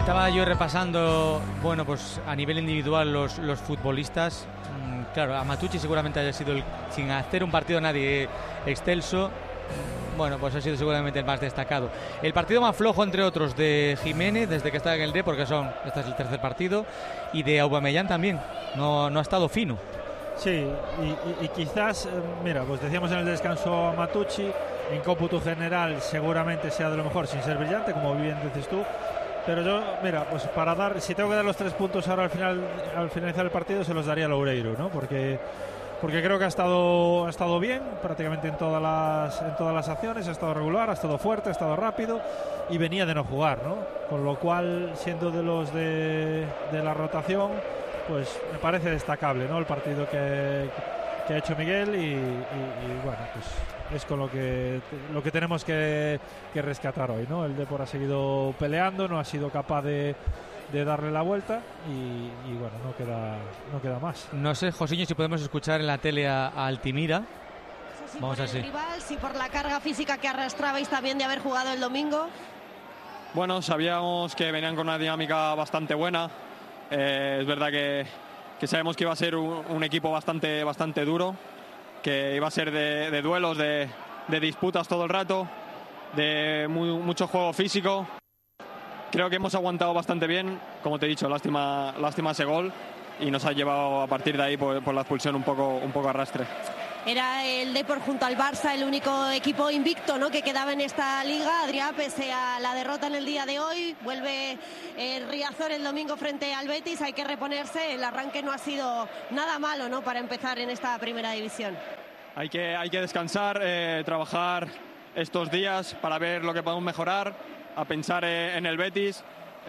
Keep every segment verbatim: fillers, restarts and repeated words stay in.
Estaba yo repasando, bueno, pues a nivel individual los, los futbolistas. Mm, claro, Amatucci seguramente haya sido, el, sin hacer un partido nadie excelso, bueno, pues ha sido seguramente el más destacado. El partido más flojo, entre otros, de Jiménez, desde que está en el D, porque son, este es el tercer partido, y de Aubameyang también, no, no ha estado fino. Sí, y, y, y quizás, mira, pues decíamos en el descanso a Matucci, en cómputo general seguramente sea de lo mejor, sin ser brillante, como bien dices tú. Pero yo, mira, pues para dar, si tengo que dar los tres puntos ahora al final, al finalizar el partido, se los daría a Loureiro, ¿no? Porque, porque creo que ha estado, ha estado bien prácticamente en todas las, en todas las acciones, ha estado regular, ha estado fuerte, ha estado rápido y venía de no jugar, ¿no? Con lo cual, siendo de los de, de la rotación, pues me parece destacable, ¿no? El partido que, que ha hecho Miguel y, y, y bueno, pues es con lo que lo que tenemos que, que rescatar hoy, ¿no? El Depor ha seguido peleando, no ha sido capaz de, de darle la vuelta y, y bueno, no queda no queda más. No sé, Josiño, si podemos escuchar en la tele a, a Altimira. Sí, Vamos por así. el rival, sí, por la carga física que arrastrabais también de haber jugado el domingo. Bueno, sabíamos que venían con una dinámica bastante buena. Eh, es verdad que, que sabemos que iba a ser un, un equipo bastante, bastante duro, que iba a ser de, de duelos, de, de disputas todo el rato, de muy, mucho juego físico. Creo que hemos aguantado bastante bien, como te he dicho, lástima, lástima ese gol y nos ha llevado a partir de ahí por, por la expulsión un poco, un poco arrastre. Era el Depor junto al Barça el único equipo invicto, ¿no?, que quedaba en esta liga. Adrián, pese a la derrota en el día de hoy, vuelve el Riazor el domingo frente al Betis. Hay que reponerse. El arranque no ha sido nada malo, ¿no?, para empezar en esta primera división. Hay que, hay que descansar, eh, trabajar estos días para ver lo que podemos mejorar, a pensar eh, en el Betis.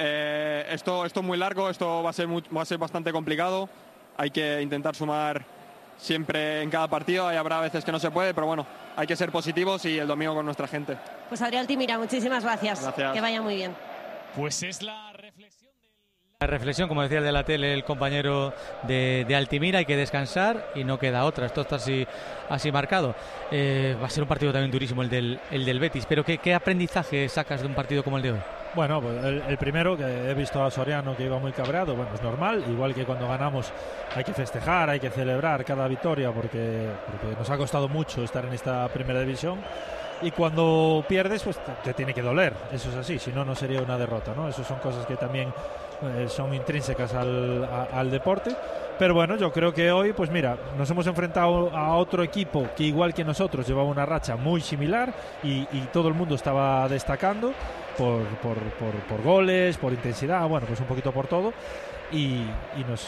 Eh, esto, esto es muy largo, esto va a ser, muy, va a ser bastante complicado. Hay que intentar sumar siempre en cada partido, y habrá veces que no se puede, pero bueno, hay que ser positivos y el domingo con nuestra gente. Pues Adrián Altimira, muchísimas gracias. Gracias. Que vaya muy bien. Pues es la reflexión del... La reflexión, como decía el de la tele, el compañero de, de Altimira, hay que descansar y no queda otra. Esto está así, así marcado. Eh, va a ser un partido también durísimo el del, el del Betis, pero ¿qué, ¿qué aprendizaje sacas de un partido como el de hoy? Bueno, pues el, el primero, que he visto a Soriano que iba muy cabreado, bueno, es normal, igual que cuando ganamos hay que festejar, hay que celebrar cada victoria porque, porque nos ha costado mucho estar en esta primera división. Y cuando pierdes, pues te, te tiene que doler, eso es así, si no, no sería una derrota, ¿no? Eso son cosas que también eh, son intrínsecas al, a, al deporte. Pero bueno, yo creo que hoy, pues mira, nos hemos enfrentado a otro equipo que igual que nosotros llevaba una racha muy similar y, y todo el mundo estaba destacando por, por, por, por goles, por intensidad, bueno, pues un poquito por todo. Y, y nos...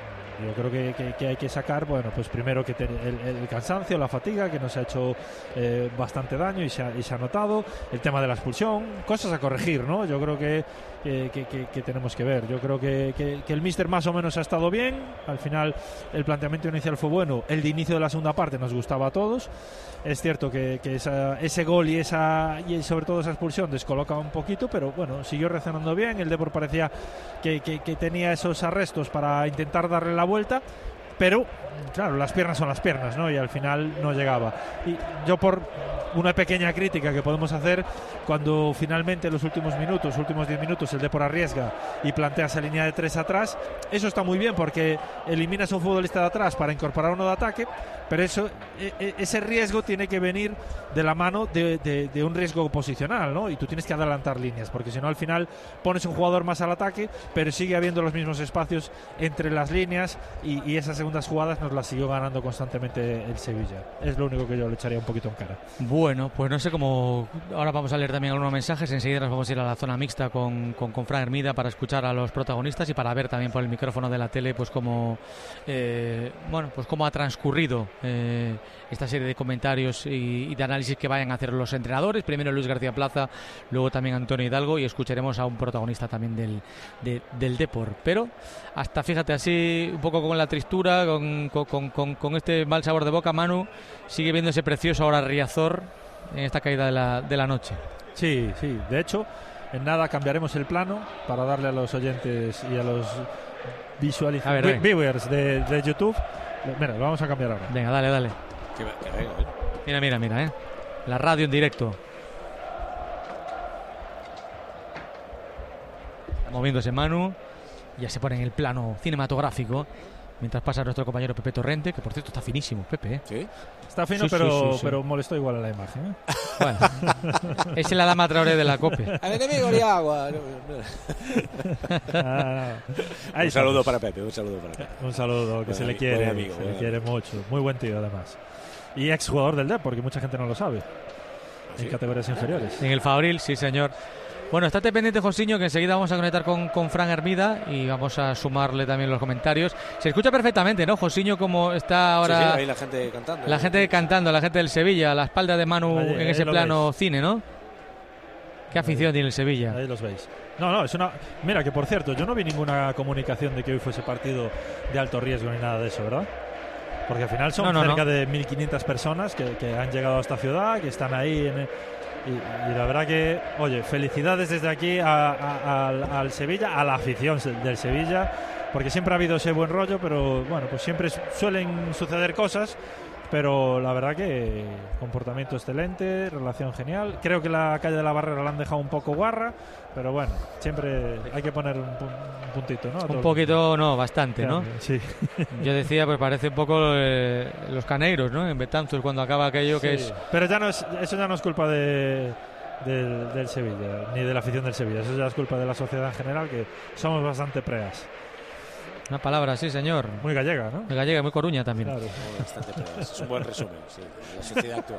Yo creo que, que, que hay que sacar, bueno, pues primero que te, el, el cansancio, la fatiga, que nos ha hecho eh, bastante daño y se, ha, y se ha notado, el tema de la expulsión, cosas a corregir, ¿no? Yo creo que, que, que, que, que tenemos que ver. Yo creo que, que, que el míster más o menos ha estado bien, al final el planteamiento inicial fue bueno, el de inicio de la segunda parte nos gustaba a todos. Es cierto que, que esa, ese gol y esa y sobre todo esa expulsión descoloca un poquito, pero bueno, siguió reaccionando bien. El Depor parecía que, que, que tenía esos arrestos para intentar darle la vuelta, pero claro, las piernas son las piernas, ¿no? Y al final no llegaba. Y yo, por una pequeña crítica que podemos hacer, cuando finalmente en los últimos minutos, últimos diez minutos, el Depor arriesga y plantea esa línea de tres atrás, eso está muy bien porque eliminas a un futbolista de atrás para incorporar uno de ataque, pero eso, e, ese riesgo tiene que venir de la mano de, de, de un riesgo posicional, ¿no? Y tú tienes que adelantar líneas, porque si no al final pones un jugador más al ataque, pero sigue habiendo los mismos espacios entre las líneas y, y esas segundas jugadas nos las siguió ganando constantemente el Sevilla. Es lo único que yo le echaría un poquito en cara. Bueno, pues no sé cómo... Ahora vamos a leer también algunos mensajes, enseguida nos vamos a ir a la zona mixta con, con, con Fran Hermida para escuchar a los protagonistas y para ver también por el micrófono de la tele pues cómo, eh, bueno, pues cómo ha transcurrido eh, esta serie de comentarios y, y de análisis que vayan a hacer los entrenadores. Primero Luis García Plaza, luego también Antonio Hidalgo, y escucharemos a un protagonista también del, de, del Depor. Pero hasta, fíjate, así un poco con la tristura, con, con, con, con este mal sabor de boca, Manu, sigue viendo ese precioso ahora Riazor en esta caída de la, de la noche. Sí, sí, de hecho, en nada cambiaremos el plano para darle a los oyentes y a los visualizadores, viewers de, de YouTube. Mira, lo vamos a cambiar ahora. Venga, dale, dale. Que, que venga, ¿eh? Mira, mira, mira, ¿eh? La radio en directo. moviéndose Manu, ya se pone en el plano cinematográfico, mientras pasa nuestro compañero Pepe Torrente, que por cierto está finísimo, Pepe, ¿eh? ¿Sí? Está fino, Sí, pero, sí, sí, sí. pero molestó igual a la imagen, ¿eh? Bueno, esa es la dama Traoré de la COPE. Al enemigo le agua. No, no. Ah, no. Ahí Un saludo estamos. para Pepe, un saludo para Pepe. Un saludo, que Buen se le ami- quiere, buen amigo, se le buen quiere mucho. Muy buen tío, además. Y exjugador del Dep, porque mucha gente no lo sabe. En ¿Sí? categorías inferiores. En el Fabril, sí señor. Bueno, estate pendiente, Josiño, que enseguida vamos a conectar con, con Fran Hermida y vamos a sumarle también los comentarios. Se escucha perfectamente, ¿no, Josiño, como está ahora Sí, sí, ahí la gente cantando. la gente cantando, la gente del Sevilla, a la espalda de Manu Ahí- en ahí ese lo plano veis. cine, ¿no? Qué afición tiene el Sevilla. Ahí los veis. No, no, es una... Mira, que por cierto, yo no vi ninguna comunicación de que hoy fuese partido de alto riesgo ni nada de eso, ¿verdad? Porque al final son No, no, cerca no. de mil quinientas personas que, que han llegado a esta ciudad, que están ahí en... Y, y la verdad que, oye, felicidades desde aquí a- a- al, al Sevilla, a la afición se- del Sevilla, porque siempre ha habido ese buen rollo, pero bueno, pues siempre su- suelen suceder cosas, pero la verdad que comportamiento excelente, relación genial. Creo que la calle de la Barrera la han dejado un poco guarra, pero bueno, siempre hay que poner un, pu- un puntito, ¿no? A todo Un el poquito, no, bastante, mundo. ¿no? Sí. Yo decía, pues parece un poco eh, los caneiros, ¿no? En Betanzos, cuando acaba aquello que Sí. es... Pero ya no es, eso ya no es culpa de, del, del Sevilla, ni de la afición del Sevilla. Eso ya es culpa de la sociedad en general, que somos bastante preas. Una palabra, sí, señor. Muy gallega, ¿no? Muy gallega y muy coruña también. Claro. No, bastante pedas. Es un buen resumen, sí, de la sociedad actual.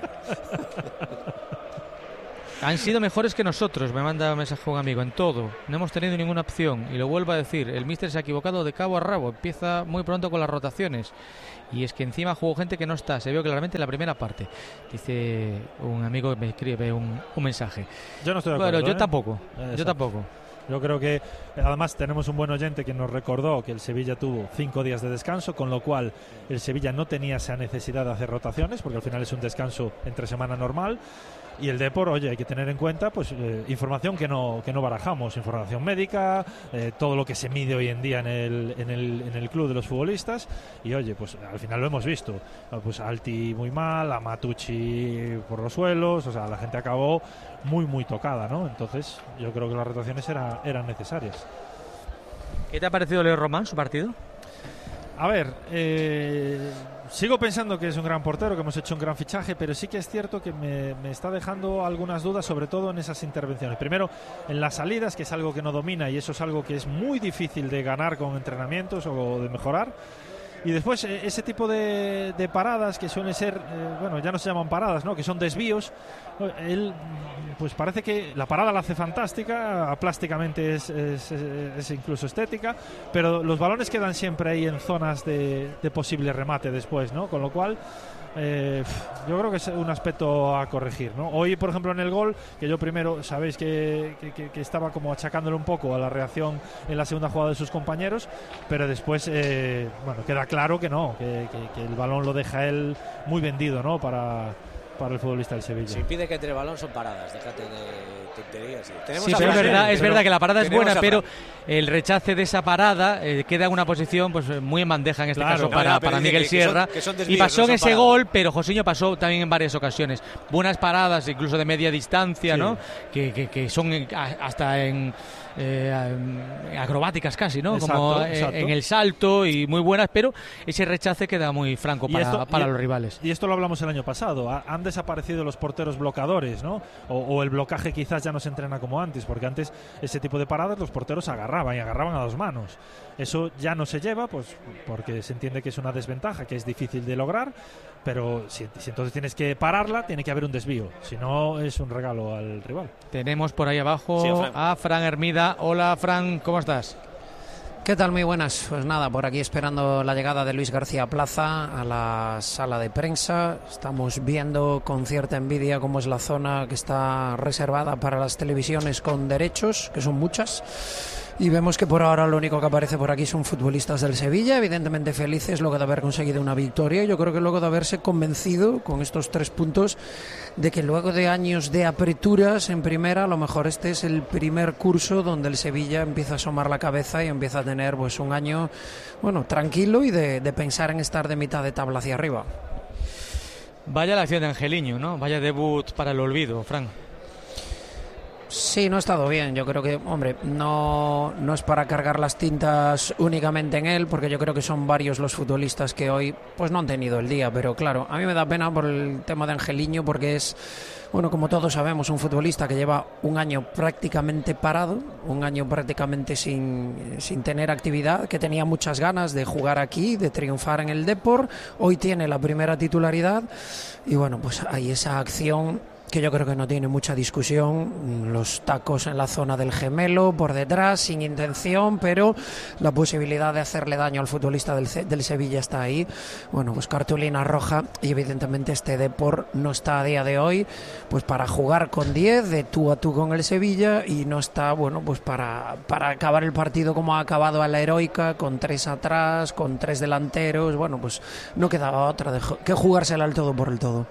Han sido mejores que nosotros, me manda un mensaje un amigo, en todo. No hemos tenido ninguna opción. Y lo vuelvo a decir, el míster se ha equivocado de cabo a rabo. Empieza muy pronto con las rotaciones. Y es que encima jugó gente que no está. Se vio claramente en la primera parte. Dice un amigo que me escribe un, un mensaje. Yo no estoy de acuerdo. Bueno, yo ¿eh? tampoco. Yo Exacto. tampoco. Yo creo que además tenemos un buen oyente que nos recordó que el Sevilla tuvo cinco días de descanso, con lo cual el Sevilla no tenía esa necesidad de hacer rotaciones, porque al final es un descanso entre semana normal. Y el Depor, oye, hay que tener en cuenta pues eh, información que no que no barajamos, información médica, eh, todo lo que se mide hoy en día en el, en el en el club de los futbolistas. Y oye, pues al final lo hemos visto, pues Alti muy mal, a Matucci por los suelos, o sea, la gente acabó muy muy tocada, ¿no? Entonces yo creo que las rotaciones era, eran necesarias. ¿Qué te ha parecido Leo Román, su partido? A ver, eh, sigo pensando que es un gran portero, que hemos hecho un gran fichaje, pero sí que es cierto que me, me está dejando algunas dudas, sobre todo en esas intervenciones. Primero, en las salidas, que es algo que no domina y eso es algo que es muy difícil de ganar con entrenamientos o de mejorar. Y después eh, ese tipo de, de paradas que suelen ser, eh, bueno, ya no se llaman paradas, ¿no? Que son desvíos. Él, pues parece que la parada la hace fantástica, plásticamente es, es, es incluso estética, pero los balones quedan siempre ahí en zonas de, de posible remate después, ¿no? Con lo cual, eh, yo creo que es un aspecto a corregir, ¿no? Hoy, por ejemplo, en el gol, que yo primero, sabéis que, que, que, que estaba como achacándole un poco a la reacción en la segunda jugada de sus compañeros, pero después, eh, bueno, queda claro que no, que, que, que el balón lo deja él muy vendido, ¿no? Para, para el futbolista del Sevilla. Si impide que entre el balón son paradas, déjate de tonterías. Sí, Tenemos Sí, a pero es Fran, verdad, ¿eh? es Pero verdad que la parada es tenemos buena, a pero Fran. el rechace de esa parada eh, queda en una posición pues muy en bandeja en este Claro. caso No, para, no, pero para dice Miguel que- que son- Sierra. que son Y desvíos, pasó no en son ese paradas. gol, pero Josiño pasó también en varias ocasiones. Buenas paradas, incluso de media distancia, Sí. ¿no? Que, que, que son en- a- hasta en eh, acrobáticas casi, ¿no? Exacto, Como eh, exacto. en el salto y muy buenas, pero ese rechace queda muy franco Y para, esto- para y- los rivales. Y esto lo hablamos el año pasado. Ha- Han desaparecido los porteros blocadores, ¿no? O, o el blocaje quizás ya no se entrena como antes, porque antes ese tipo de paradas los porteros agarraban y agarraban a dos manos. Eso ya no se lleva, pues porque se entiende que es una desventaja, que es difícil de lograr, pero si, si entonces tienes que pararla, tiene que haber un desvío. Si no, es un regalo al rival. Tenemos por ahí abajo Sí, a Fran. a Fran Hermida. Hola, Fran, ¿cómo estás? ¿Qué tal? Muy buenas. Pues nada, por aquí esperando la llegada de Luis García Plaza a la sala de prensa. Estamos viendo con cierta envidia cómo es la zona que está reservada para las televisiones con derechos, que son muchas. Y vemos que por ahora lo único que aparece por aquí son futbolistas del Sevilla, evidentemente felices luego de haber conseguido una victoria. Yo creo que luego de haberse convencido con estos tres puntos de que luego de años de aperturas en primera, a lo mejor este es el primer curso donde el Sevilla empieza a asomar la cabeza y empieza a tener pues un año bueno tranquilo y de, de pensar en estar de mitad de tabla hacia arriba. Vaya la acción de Angeliño, ¿no? Vaya debut para el olvido, Fran. Sí, no ha estado bien. Yo creo que, hombre, no, no es para cargar las tintas únicamente en él, porque yo creo que son varios los futbolistas que hoy pues no han tenido el día. Pero claro, a mí me da pena por el tema de Angeliño, porque es, bueno, como todos sabemos, un futbolista que lleva un año prácticamente parado, un año prácticamente sin, sin tener actividad, que tenía muchas ganas de jugar aquí, de triunfar en el Depor. Hoy tiene la primera titularidad y bueno, pues hay esa acción que yo creo que no tiene mucha discusión, los tacos en la zona del gemelo, por detrás, sin intención, pero la posibilidad de hacerle daño al futbolista del, del Sevilla está ahí. Bueno, pues cartulina roja, y evidentemente este Depor no está a día de hoy pues para jugar con diez, de tú a tú con el Sevilla, y no está, bueno, pues para, para acabar el partido como ha acabado a la heroica, con tres atrás, con tres delanteros. Bueno, pues no quedaba otra de, que jugársela al todo por el todo.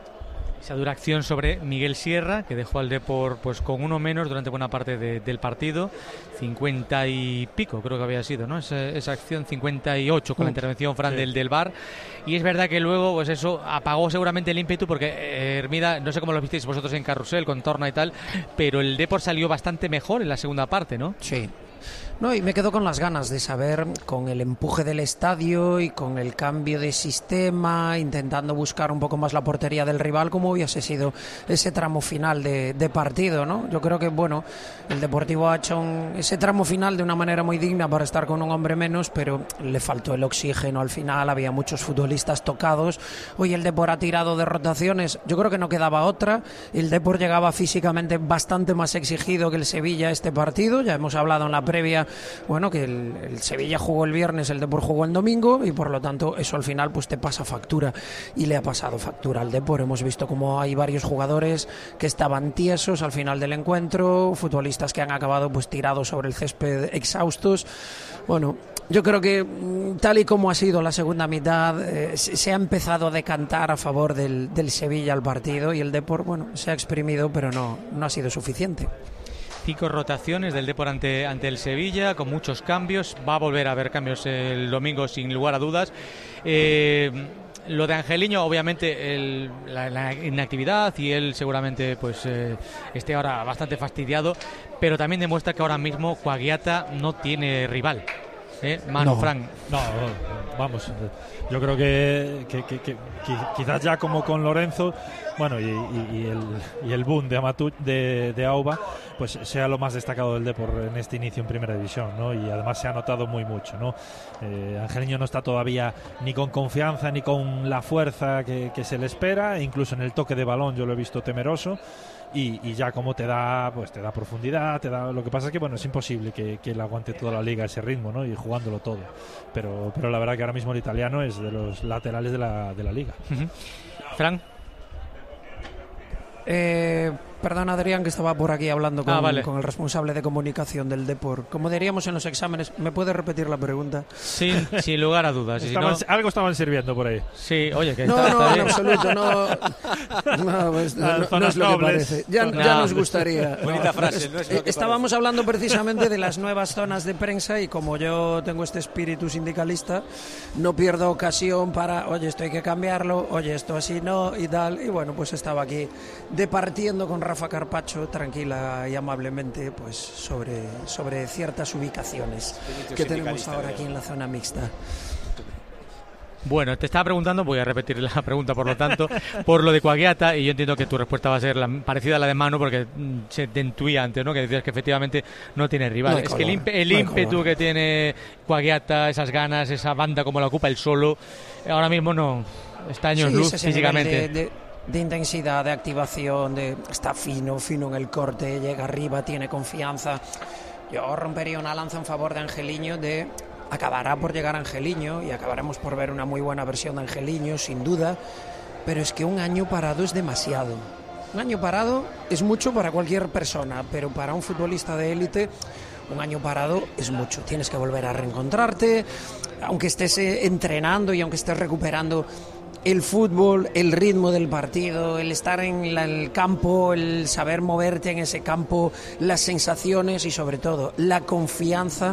Esa dura acción sobre Miguel Sierra, que dejó al Depor pues con uno menos durante buena parte de, del partido, cincuenta y pico creo que había sido, ¿no? Esa, esa acción, cincuenta y ocho con uh, la intervención, Fran, sí. del, del V A R, y es verdad que luego pues eso apagó seguramente el ímpetu, porque eh, Hermida, no sé cómo lo visteis vosotros en Carrusel, con Torna y tal, pero el Depor salió bastante mejor en la segunda parte, ¿no? Sí. No, y me quedo con las ganas de saber, con el empuje del estadio y con el cambio de sistema, intentando buscar un poco más la portería del rival, cómo hubiese sido ese tramo final de, de partido, ¿no? Yo creo que, bueno, el Deportivo ha hecho un, ese tramo final de una manera muy digna para estar con un hombre menos, pero le faltó el oxígeno al final, había muchos futbolistas tocados. Hoy el Depor ha tirado de rotaciones, yo creo que no quedaba otra. El Depor llegaba físicamente bastante más exigido que el Sevilla este partido, ya hemos hablado en la previa, bueno, que el, el Sevilla jugó el viernes, el Depor jugó el domingo, y por lo tanto eso al final pues te pasa factura, y le ha pasado factura al Depor. Hemos visto como hay varios jugadores que estaban tiesos al final del encuentro, futbolistas que han acabado pues tirados sobre el césped exhaustos. Bueno, yo creo que tal y como ha sido la segunda mitad, eh, se ha empezado a decantar a favor del, del Sevilla el partido, y el Depor, bueno, se ha exprimido, pero no, no ha sido suficiente. Cinco rotaciones del Depor ante, ante el Sevilla, con muchos cambios. Va a volver a haber cambios el domingo, sin lugar a dudas. Eh, lo de Angeliño, obviamente, el, la, la inactividad, y él seguramente pues eh, esté ahora bastante fastidiado, pero también demuestra que ahora mismo Coagliata no tiene rival. ¿Eh? Manu, no, Fran. No, vamos, yo creo que, que, que, que quizás ya como con Lorenzo, bueno, y, y, y, el, y el boom de, Amatu, de, de Auba, pues sea lo más destacado del Depor en este inicio en Primera División, ¿no? Y además se ha notado muy mucho, ¿no? Eh, Angeliño no está todavía ni con confianza ni con la fuerza que, que se le espera, e incluso en el toque de balón yo lo he visto temeroso. Y, y ya como te da, pues te da profundidad, te da. Lo que pasa es que bueno, es imposible que, que él aguante toda la liga ese ritmo, ¿no? Y jugándolo todo. Pero, pero la verdad que ahora mismo el italiano es de los laterales de la, de la liga. Uh-huh. Fran. Eh, perdón, Adrián, que estaba por aquí hablando con, ah, vale. con el responsable de comunicación del Depor. Como diríamos en los exámenes, ¿me puedes repetir la pregunta? Sin, sin lugar a dudas. Estaban, si no... Algo estaban sirviendo por ahí. Sí, oye, que no, está, no, está en absoluto, no. No, pues, no, no, no es lo que parece. Ya, no. ya nos gustaría. Bonita no, frase. No es lo que Estábamos parece. hablando precisamente de las nuevas zonas de prensa, y como yo tengo este espíritu sindicalista, no pierdo ocasión para, oye, esto hay que cambiarlo, oye, esto así no, y tal. Y bueno, pues estaba aquí departiendo con Rafa Carpacho, tranquila y amablemente, pues sobre, sobre ciertas ubicaciones que tenemos ahora aquí en la zona mixta. Bueno, te estaba preguntando, voy a repetir la pregunta por lo tanto, por lo de Coagliata, y yo entiendo que tu respuesta va a ser la, parecida a la de Manu, porque mm, se te intuía antes, ¿no? Que decías que efectivamente no tiene rival. No es color, que el, imp- el no ímpetu color. que tiene Coagliata, esas ganas, esa banda como la ocupa él solo, ahora mismo no está años Sí, luz ese físicamente. De, de, de intensidad, de activación, de está fino, fino en el corte, llega arriba, tiene confianza. Yo rompería una lanza en favor de Angeliño, de acabará por llegar Angeliño y acabaremos por ver una muy buena versión de Angeliño, sin duda, pero es que un año parado es demasiado. Un año parado es mucho para cualquier persona, pero para un futbolista de élite un año parado es mucho. Tienes que volver a reencontrarte, aunque estés entrenando y aunque estés recuperando el fútbol, el ritmo del partido, el estar en la, el campo, el saber moverte en ese campo, las sensaciones y sobre todo la confianza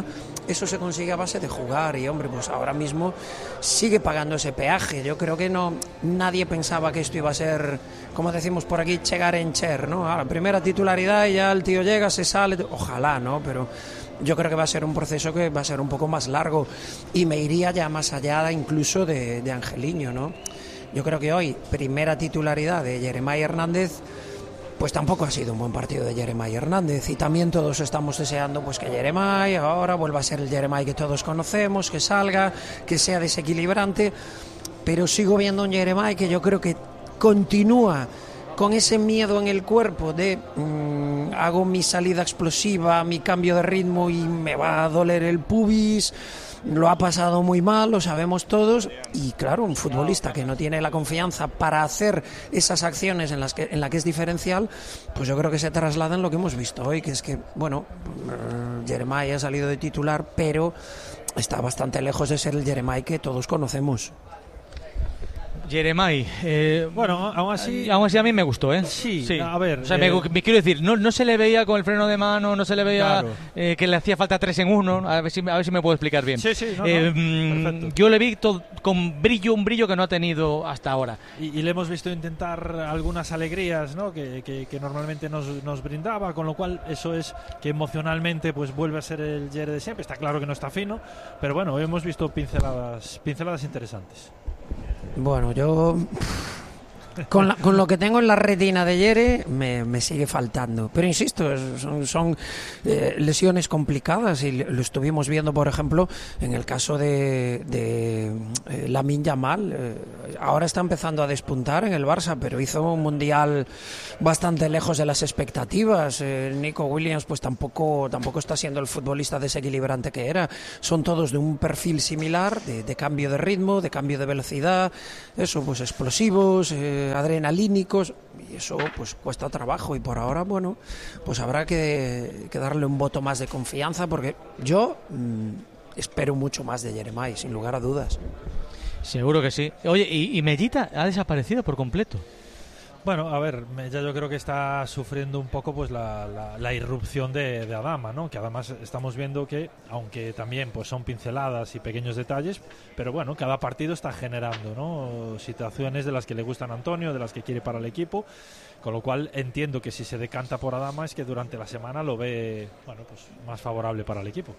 eso se consigue a base de jugar y, hombre, pues ahora mismo sigue pagando ese peaje. Yo creo que no nadie pensaba que esto iba a ser, como decimos por aquí, chegar en cher, ¿no? A la primera titularidad y ya el tío llega, se sale, ojalá, ¿no? Pero yo creo que va a ser un proceso que va a ser un poco más largo y me iría ya más allá incluso de, de Angeliño, ¿no? Yo creo que hoy, primera titularidad de Jeremai Hernández, pues tampoco ha sido un buen partido de Jeremai Hernández y también todos estamos deseando pues que Jeremai ahora vuelva a ser el Jeremai que todos conocemos, que salga, que sea desequilibrante, pero sigo viendo un Jeremai que yo creo que continúa con ese miedo en el cuerpo de mmm, hago mi salida explosiva, mi cambio de ritmo y me va a doler el pubis. Lo ha pasado muy mal, lo sabemos todos, y claro, un futbolista que no tiene la confianza para hacer esas acciones en las que en la que es diferencial, pues yo creo que se traslada en lo que hemos visto hoy, que es que, bueno, Jeremai ha salido de titular, pero está bastante lejos de ser el Jeremai que todos conocemos. Jeremai, eh, bueno, aún así aún así a mí me gustó, ¿eh? Sí, sí. a ver, o sea, eh, me, me quiero decir, no, no se le veía con el freno de mano, no se le veía claro. eh, que le hacía falta tres en uno. A ver si, a ver si me puedo explicar bien. Sí, sí, no, eh, no, yo le vi todo, con brillo, un brillo que no ha tenido hasta ahora. Y, y le hemos visto intentar algunas alegrías, ¿no? que, que, que normalmente nos, nos brindaba, con lo cual eso es que emocionalmente pues vuelve a ser el Jere de siempre. Está claro que no está fino, pero bueno, hemos visto pinceladas, pinceladas interesantes. Bueno, yo con, la, con lo que tengo en la retina de Jere me, me sigue faltando, pero insisto, son, son eh, lesiones complicadas y lo estuvimos viendo, por ejemplo, en el caso de, de eh, Lamine Yamal. Eh, ahora está empezando a despuntar en el Barça, pero hizo un mundial bastante lejos de las expectativas. eh, Nico Williams pues tampoco, tampoco está siendo el futbolista desequilibrante que era. Son todos de un perfil similar, de, de cambio de ritmo, de cambio de velocidad, eso, pues explosivos, eh, adrenalínicos, y eso pues cuesta trabajo, y por ahora, bueno, pues habrá que, que darle un voto más de confianza, porque yo mmm, espero mucho más de Jeremai, sin lugar a dudas. Seguro que sí. Oye, y, y Mellita ha desaparecido por completo. Bueno, a ver, ya yo creo que está sufriendo un poco pues la, la, la irrupción de, de Adama, ¿no? Que además estamos viendo que, aunque también pues son pinceladas y pequeños detalles, pero bueno, cada partido está generando, ¿no? Situaciones de las que le gustan a Antonio, de las que quiere para el equipo, con lo cual entiendo que si se decanta por Adama es que durante la semana lo ve, bueno, pues más favorable para el equipo.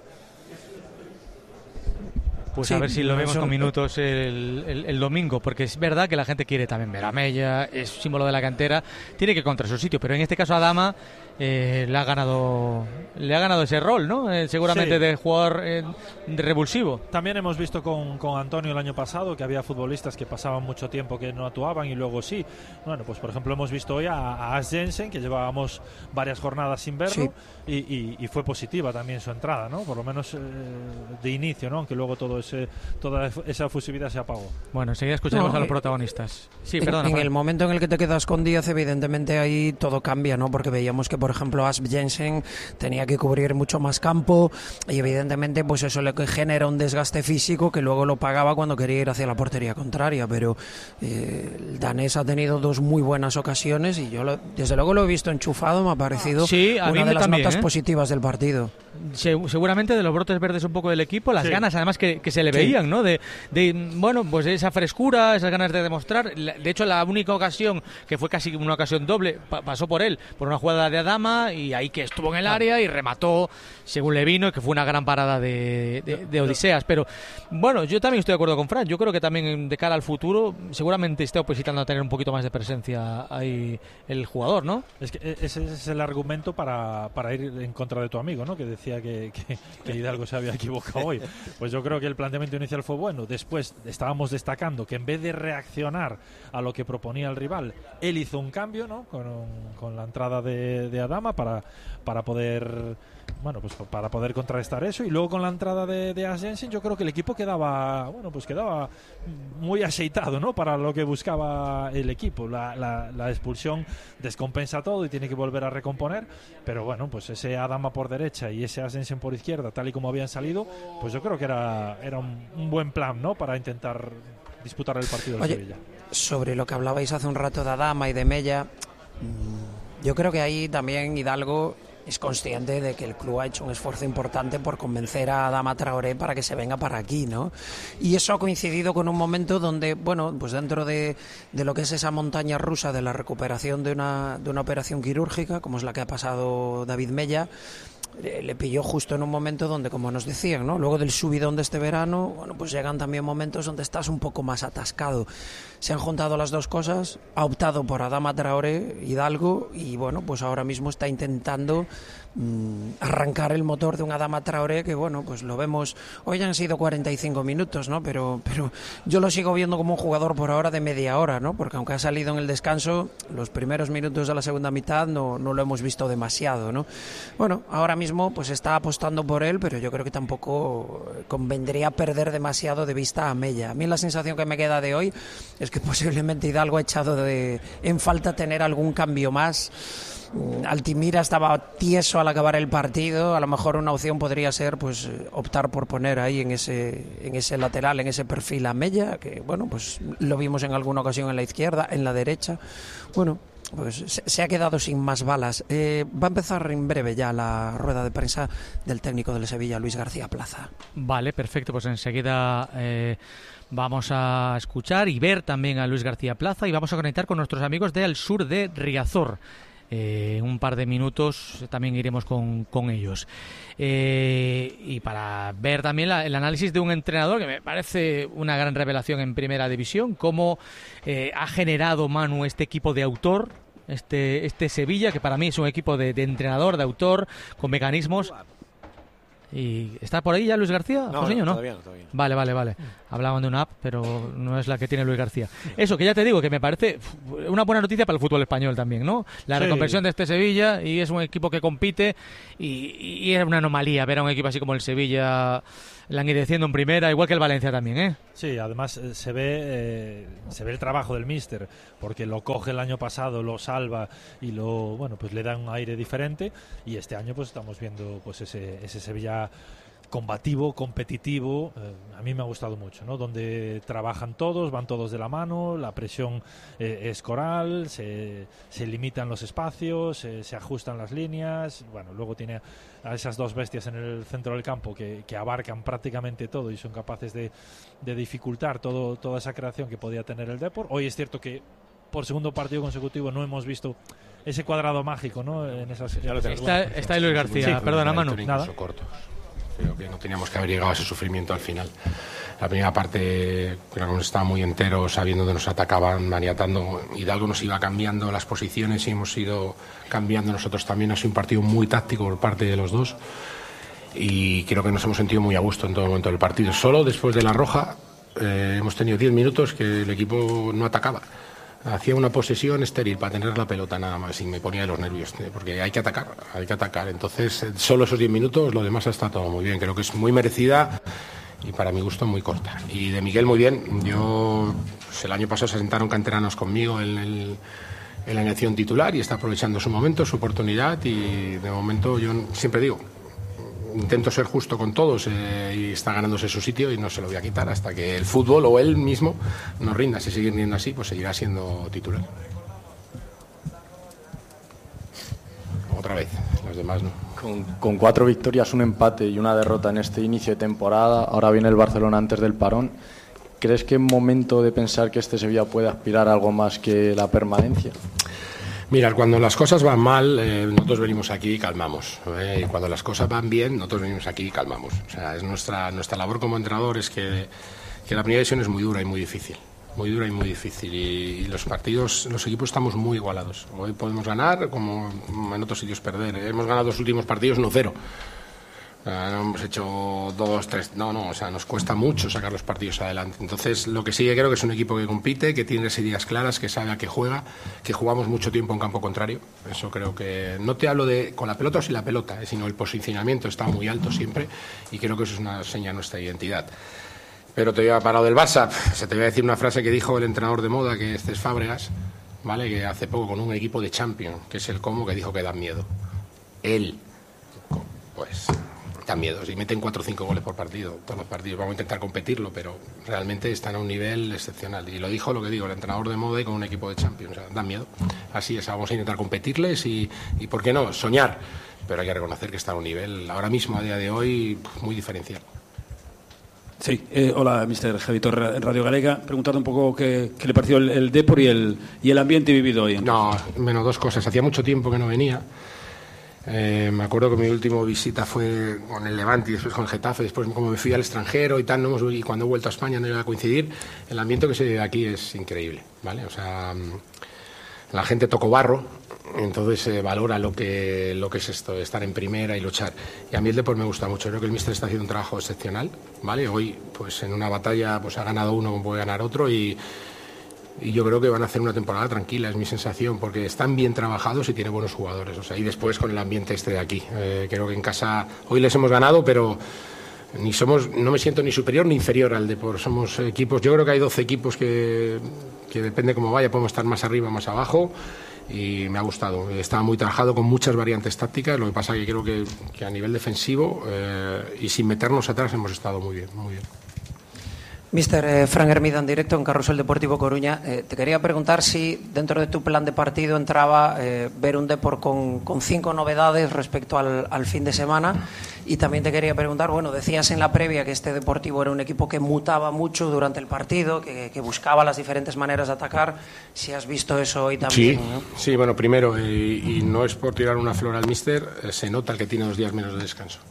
Pues sí, a ver si lo vemos eso, con minutos el, el, el domingo, porque es verdad que la gente quiere también ver a Mella, es símbolo de la cantera, tiene que encontrar su sitio, pero en este caso Adama eh, le ha ganado le ha ganado ese rol, ¿no? Eh, seguramente sí, de jugador eh, de revulsivo. También hemos visto con, con Antonio el año pasado que había futbolistas que pasaban mucho tiempo que no actuaban y luego sí. Bueno, pues por ejemplo hemos visto hoy a, a As Jensen, que llevábamos varias jornadas sin verlo, sí, y, y, y fue positiva también su entrada, ¿no? Por lo menos eh, de inicio, ¿no? Aunque luego todo ese, toda esa efusividad se apagó. Bueno, enseguida escucharemos no, a los eh, protagonistas. Sí, en, perdona. En Fran. el momento en el que te quedas con Díaz, evidentemente ahí todo cambia, ¿no? Porque veíamos que, por ejemplo, As Jensen tenía que cubrir mucho más campo y evidentemente pues eso le genera un desgaste físico que luego lo pagaba cuando quería ir hacia la portería contraria, pero eh, el danés ha tenido dos muy buenas ocasiones y yo lo, desde luego lo he visto enchufado, me ha parecido sí, a una mí de las también, notas ¿eh? positivas del partido. Seguramente de los brotes verdes un poco del equipo, las sí, ganas además que, que se le veían, sí, ¿no? De, de, bueno, pues esa frescura, esas ganas de demostrar. De hecho, la única ocasión, que fue casi una ocasión doble, pa pasó por él, por una jugada de Adama, y ahí que estuvo en el área y remató según le vino, que fue una gran parada de, de, de Odiseas. Pero bueno, yo también estoy de acuerdo con Fran. Yo creo que también de cara al futuro seguramente esté opositando a tener un poquito más de presencia ahí el jugador, ¿no? Es que ese es el argumento para, para ir en contra de tu amigo, ¿no? Que decía que, que, que Hidalgo se había equivocado hoy. Pues yo creo que el planteamiento inicial fue bueno. Después estábamos destacando que en vez de reaccionar a lo que proponía el rival, él hizo un cambio, ¿no? Con, con la entrada de, de Adama para, para poder... Bueno, pues para poder contrarrestar eso, y luego con la entrada de, de As Jensen yo creo que el equipo quedaba, bueno, pues quedaba muy aceitado, ¿no? Para lo que buscaba el equipo. La, la, la expulsión descompensa todo y tiene que volver a recomponer, pero bueno, pues ese Adama por derecha y ese As Jensen por izquierda, tal y como habían salido, pues yo creo que era, era un, un buen plan, ¿no? Para intentar disputar el partido de Sevilla. Sobre lo que hablabais hace un rato de Adama y de Mella, yo creo que ahí también Hidalgo es consciente de que el club ha hecho un esfuerzo importante por convencer a Adama Traoré para que se venga para aquí, ¿no? Y eso ha coincidido con un momento donde, bueno, pues dentro de, de lo que es esa montaña rusa de la recuperación de una, de una operación quirúrgica, como es la que ha pasado David Mella, le pilló justo en un momento donde, como nos decían, ¿no? Luego del subidón de este verano, bueno, pues llegan también momentos donde estás un poco más atascado. Se han juntado las dos cosas, ha optado por Adama Traoré, Hidalgo, y bueno, pues ahora mismo está intentando mmm, arrancar el motor de un Adama Traoré que, bueno, pues lo vemos, hoy han sido cuarenta y cinco minutos, ¿no? Pero, pero yo lo sigo viendo como un jugador por ahora de media hora, ¿no? Porque aunque ha salido en el descanso, los primeros minutos de la segunda mitad no, no lo hemos visto demasiado, ¿no? Bueno, ahora mismo pues está apostando por él, pero yo creo que tampoco convendría perder demasiado de vista a Mella. A mí la sensación que me queda de hoy es que posiblemente Hidalgo ha echado de, en falta tener algún cambio más. Altimira estaba tieso al acabar el partido, a lo mejor una opción podría ser pues optar por poner ahí en ese en ese lateral, en ese perfil a Mella, que bueno, pues lo vimos en alguna ocasión en la izquierda, en la derecha. Bueno, pues se, se ha quedado sin más balas. Eh, va a empezar en breve ya la rueda de prensa del técnico del Sevilla, Luis García Plaza. Vale, perfecto, pues enseguida eh, vamos a escuchar y ver también a Luis García Plaza y vamos a conectar con nuestros amigos de Al Sur de Riazor. Eh, un par de minutos también iremos con, con ellos. Eh, y para ver también la, el análisis de un entrenador que me parece una gran revelación en Primera División, cómo eh, ha generado Manu este equipo de autor, este, este Sevilla, que para mí es un equipo de, de entrenador, de autor, con mecanismos. ¿Y está por ahí ya Luis García? No, Joseño, no, ¿no? todavía no, todavía no. Vale, vale, vale. Hablaban de una app, pero no es la que tiene Luis García. Eso, que ya te digo, que me parece una buena noticia para el fútbol español también, ¿no? La sí. reconversión de este Sevilla, y es un equipo que compite, y, y es una anomalía ver a un equipo así como el Sevilla languideciendo en primera, igual que el Valencia también, ¿eh? Sí, además eh, se ve eh, se ve el trabajo del míster, porque lo coge el año pasado, lo salva y lo bueno pues le da un aire diferente, y este año pues estamos viendo pues ese ese Sevilla combativo, competitivo. Eh, a mí me ha gustado mucho, ¿no? Donde trabajan todos, van todos de la mano, la presión eh, es coral, se, se limitan los espacios, eh, se ajustan las líneas. Bueno, luego tiene a esas dos bestias en el centro del campo que, que abarcan prácticamente todo y son capaces de, de dificultar todo, toda esa creación que podía tener el Depor. Hoy es cierto que por segundo partido consecutivo no hemos visto ese cuadrado mágico, ¿no? En esas, ya lo está, está ahí Luis García, sí, perdona Manu. Nada. Corto. Creo que no teníamos que haber llegado a ese sufrimiento al final. La primera parte creo que nos estaba muy enteros, sabiendo que nos atacaban, maniatando. Hidalgo nos iba cambiando las posiciones y hemos ido cambiando nosotros también. Ha sido un partido muy táctico por parte de los dos y creo que nos hemos sentido muy a gusto en todo momento del partido. Solo después de la roja eh, hemos tenido diez minutos que el equipo no atacaba. Hacía una posesión estéril para tener la pelota nada más y me ponía de los nervios, porque hay que atacar, hay que atacar. Entonces, solo esos diez minutos, lo demás está todo muy bien. Creo que es muy merecida y para mi gusto muy corta. Y de Miguel muy bien. Yo, pues el año pasado se sentaron canteranos conmigo en, el, en la elección titular y está aprovechando su momento, su oportunidad y de momento yo siempre digo, intento ser justo con todos eh, y está ganándose su sitio y no se lo voy a quitar hasta que el fútbol o él mismo nos rinda. Si sigue rindiendo así, pues seguirá siendo titular. Otra vez, los demás no. Con, con cuatro victorias, un empate y una derrota en este inicio de temporada, ahora viene el Barcelona antes del parón. ¿Crees que es momento de pensar que este Sevilla puede aspirar a algo más que la permanencia? Mira, cuando las cosas van mal, eh, nosotros venimos aquí y calmamos. ¿eh? Y cuando las cosas van bien, nosotros venimos aquí y calmamos. O sea, es nuestra nuestra labor como entrenador es que, que la primera división es muy dura y muy difícil. Muy dura y muy difícil. Y, y los partidos, los equipos estamos muy igualados. Hoy podemos ganar como en otros sitios perder. Hemos ganado los últimos partidos uno cero. O sea, no hemos hecho dos, tres, no, no, o sea, nos cuesta mucho sacar los partidos adelante. Entonces, lo que sí que creo que es un equipo que compite, que tiene las ideas claras, que sabe a qué juega, que jugamos mucho tiempo en campo contrario. Eso creo que, no te hablo de con la pelota o sin la pelota, eh, sino el posicionamiento está muy alto siempre y creo que eso es una seña de nuestra identidad. Pero te voy a parar del Barça, se te voy a decir una frase que dijo el entrenador de moda, que este es Fábregas, ¿vale? Que hace poco con un equipo de Champions, que es el Como, que dijo que da miedo. Él, pues... da miedo. Si meten cuatro o cinco goles por partido, todos los partidos, vamos a intentar competirlo, pero realmente están a un nivel excepcional. Y lo dijo lo que digo, el entrenador de moda y con un equipo de Champions. O sea, da miedo. Así es, vamos a intentar competirles y, y ¿por qué no? Soñar. Pero hay que reconocer que está a un nivel, ahora mismo, a día de hoy, muy diferencial. Sí, eh, hola, mister Javi Torre, Radio Galega. Preguntando un poco qué, qué le pareció el, el Depor y el, y el ambiente vivido hoy. No, menos dos cosas. Hacía mucho tiempo que no venía. Eh, me acuerdo que mi última visita fue con el Levante y después con el Getafe. Después, como me fui al extranjero y tal, no hemos, y cuando he vuelto a España no iba a coincidir. El ambiente que se vive aquí es increíble, ¿vale? O sea, la gente tocó barro. Entonces se eh, valora lo que, lo que es esto, estar en primera y luchar. Y a mí el Depor me gusta mucho. Creo que el míster está haciendo un trabajo excepcional, ¿vale? Hoy, pues en una batalla, pues ha ganado uno como puede ganar otro y, y yo creo que van a hacer una temporada tranquila, es mi sensación, porque están bien trabajados y tienen buenos jugadores. O sea, y después con el ambiente este de aquí. Eh, creo que en casa hoy les hemos ganado, pero ni somos, no me siento ni superior ni inferior al Depor. Somos equipos, yo creo que hay doce equipos que, que depende cómo vaya, podemos estar más arriba, más abajo. Y me ha gustado, estaba muy trabajado con muchas variantes tácticas, lo que pasa es que creo que, que a nivel defensivo eh, y sin meternos atrás hemos estado muy bien, muy bien. Mister eh, Fran Hermida en directo en Carrusel Deportivo Coruña. Eh, te quería preguntar si dentro de tu plan de partido entraba eh, ver un Depor con, con cinco novedades respecto al, al fin de semana. Y también te quería preguntar, bueno, decías en la previa que este Deportivo era un equipo que mutaba mucho durante el partido, que, que buscaba las diferentes maneras de atacar. Si has visto eso hoy también. Sí, ¿no? sí, bueno, primero, eh, y no es por tirar una flor al míster, eh, se nota el que tiene dos días menos de descanso.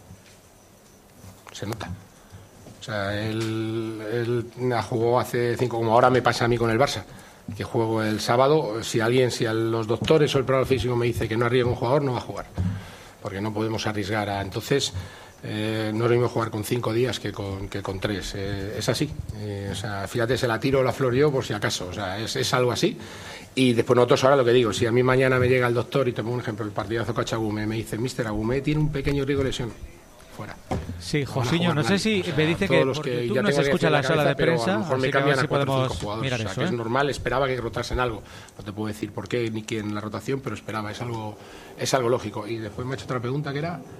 Se nota. O sea, él, él jugó hace cinco, como ahora me pasa a mí con el Barça, que juego el sábado. Si alguien, si a los doctores o el preparador físico me dice que no arriesga un jugador, no va a jugar, porque no podemos arriesgar a, entonces eh, no es lo mismo jugar con cinco días que con, que con tres, eh, es así, eh, o sea, fíjate, se la tiro la flor yo por si acaso, o sea, es, es algo así. Y después nosotros ahora lo que digo, si a mí mañana me llega el doctor y te pongo un ejemplo, el partidazo Cachagume, me dice, mister Agumé tiene un pequeño riesgo de lesión, fuera. Sí, Josiño, no sé si o sea, me dice que, los que tú ya no se escucha la sala de prensa, a lo mejor así me que cambian a ver si a cuatro o podemos cinco jugadores, mirar o sea, eso, que ¿eh? es normal, esperaba que rotasen algo, no te puedo decir por qué ni quién en la rotación, pero esperaba, es algo, es algo lógico. Y después me ha hecho otra pregunta que era...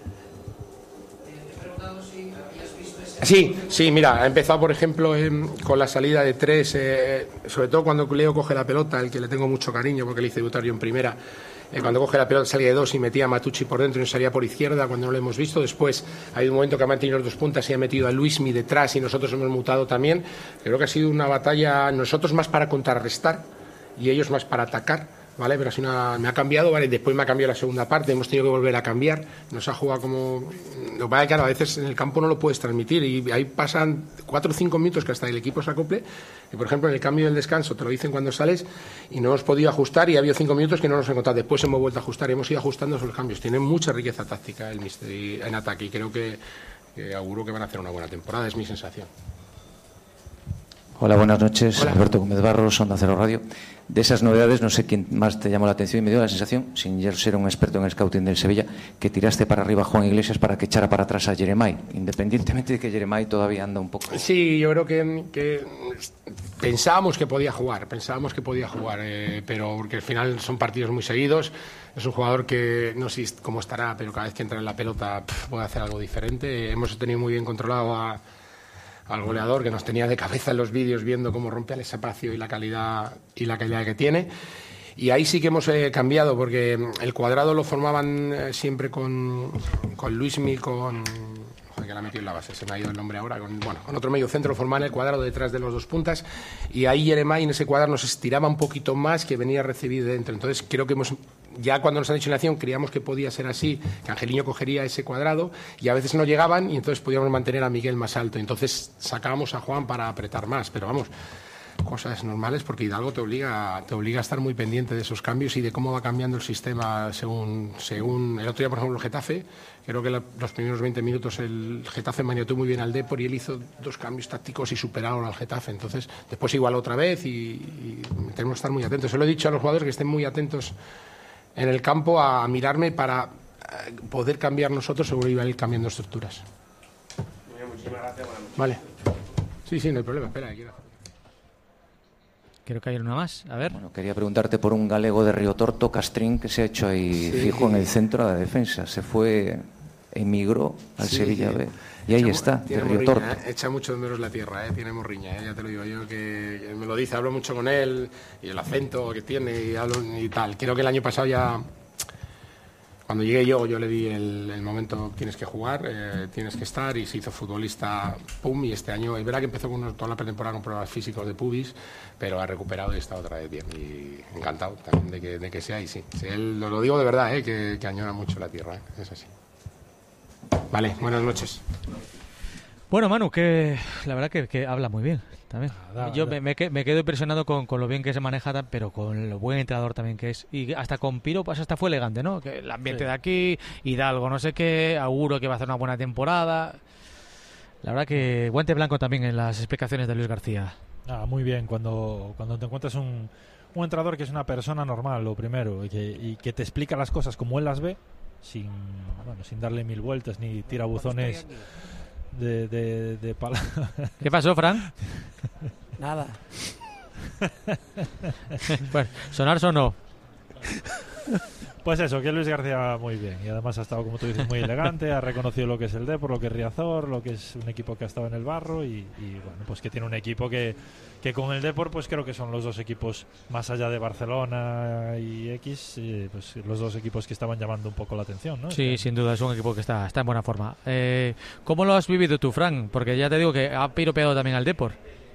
Sí, sí, mira, ha empezado, por ejemplo, eh, con la salida de tres, eh, sobre todo cuando Leo coge la pelota, el que le tengo mucho cariño porque le hice debutar yo en primera, eh, cuando coge la pelota salía de dos y metía a Matucci por dentro y salía por izquierda cuando no lo hemos visto. Después hay un momento que ha mantenido los dos puntas y ha metido a Luismi detrás y nosotros hemos mutado también. Creo que ha sido una batalla, nosotros más para contrarrestar y ellos más para atacar. ¿Vale? Pero así una, me ha cambiado, ¿vale? Después me ha cambiado la segunda parte, hemos tenido que volver a cambiar, nos ha jugado como... Lo que pasa es que claro, a veces en el campo no lo puedes transmitir y ahí pasan cuatro o cinco minutos que hasta el equipo se acople y por ejemplo en el cambio del descanso te lo dicen cuando sales y no hemos podido ajustar y ha habido cinco minutos que no nos han encontrado, después hemos vuelto a ajustar y hemos ido ajustando esos cambios. Tiene mucha riqueza táctica el míster en ataque y creo que, que auguro que van a hacer una buena temporada, es mi sensación. Hola, buenas noches. Hola. Alberto Gómez Barros, Onda Cero Radio. De esas novedades, no sé quién más te llamó la atención y me dio la sensación, sin yo ser un experto en el scouting del Sevilla, que tiraste para arriba a Juan Iglesias para que echara para atrás a Jeremai, independientemente de que Jeremai todavía anda un poco... Sí, yo creo que, que pensábamos que podía jugar, pensábamos que podía jugar, eh, pero porque al final son partidos muy seguidos. Es un jugador que no sé cómo estará, pero cada vez que entra en la pelota pff, puede hacer algo diferente. Hemos tenido muy bien controlado a... al goleador que nos tenía de cabeza en los vídeos viendo cómo rompe el espacio y la calidad y la calidad que tiene. Y ahí sí que hemos eh, cambiado porque el cuadrado lo formaban eh, siempre con, con Luismi, con... Joder, que la ha metido en la base, se me ha ido el nombre ahora. Con, bueno, con otro medio centro formaban el cuadrado detrás de los dos puntas y ahí Jeremai en ese cuadrado nos estiraba un poquito más que venía a recibir de dentro. Entonces creo que hemos... Ya cuando nos han dicho en la acción creíamos que podía ser así, que Angeliño cogería ese cuadrado y a veces no llegaban y entonces podíamos mantener a Miguel más alto. Entonces sacábamos a Juan para apretar más, pero vamos, cosas normales porque Hidalgo te obliga, te obliga a estar muy pendiente de esos cambios y de cómo va cambiando el sistema según, según el otro día, por ejemplo, el Getafe. Creo que la, los primeros veinte minutos el Getafe maniató muy bien al Depor y él hizo dos cambios tácticos y superaron al Getafe. Entonces, después igual otra vez y, y tenemos que estar muy atentos. Se lo he dicho a los jugadores que estén muy atentos en el campo a mirarme para poder cambiar nosotros según iba a ir cambiando estructuras. Muchísimas gracias. Vale. Sí, sí, no hay problema. Espera, quiero. Creo que hay una más. A ver. Bueno, quería preguntarte por un galego de Río Torto, Castrín, que se ha hecho ahí Sí. fijo en el centro de la defensa. Se fue emigró al Sí, Sevilla sí. B. Y ahí Echa- está, tiene de Río morriña, Torto. ¿eh? Echa mucho de menos la tierra, ¿eh? Tiene morriña, ¿eh? Ya te lo digo yo, que, que me lo dice, hablo mucho con él, y el acento que tiene y, hablo, y tal. Creo que el año pasado ya, cuando llegué yo, yo le di el, el momento, tienes que jugar, eh, tienes que estar, y se hizo futbolista, pum, y este año, es verdad que empezó con unos- toda la pretemporada con problemas físicos de pubis, pero ha recuperado y está otra vez bien, y encantado también de que, de que sea, y sí, sí, él, lo, lo digo de verdad, ¿eh? que, que añora mucho la tierra, ¿eh? Es así. Vale, buenas noches. Bueno, Manu, que la verdad que, que habla muy bien también. Nada, Yo nada. me, me que- me quedo impresionado con, con lo bien que se maneja, tan- pero con lo buen entrenador también que es. Y hasta con Piro, pues hasta fue elegante, ¿no? Que el ambiente Sí. de aquí, Hidalgo, no sé qué, auguro que va a hacer una buena temporada. La verdad que guante blanco también en las explicaciones de Luis García. Ah, muy bien, cuando, cuando te encuentras un, un entrenador que es una persona normal, lo primero, y que, y que te explica las cosas como él las ve, sin, bueno, sin darle mil vueltas ni tirabuzones de, de, de pala- ¿Qué pasó, Fran? Nada. Bueno, sonar sonó. Pues eso, que Luis García muy bien, y además ha estado, como tú dices, muy elegante, ha reconocido lo que es el Depor, lo que es Riazor, lo que es un equipo que ha estado en el barro, y, y, bueno, pues que tiene un equipo que, que con el Depor, pues creo que son los dos equipos, más allá de Barcelona y X, eh, pues los dos equipos que estaban llamando un poco la atención, ¿no? Sí, sin duda, es un equipo que está, está en buena forma. Eh, ¿Cómo lo has vivido tú, Fran? Porque ya te digo que ha piropeado también al Depor.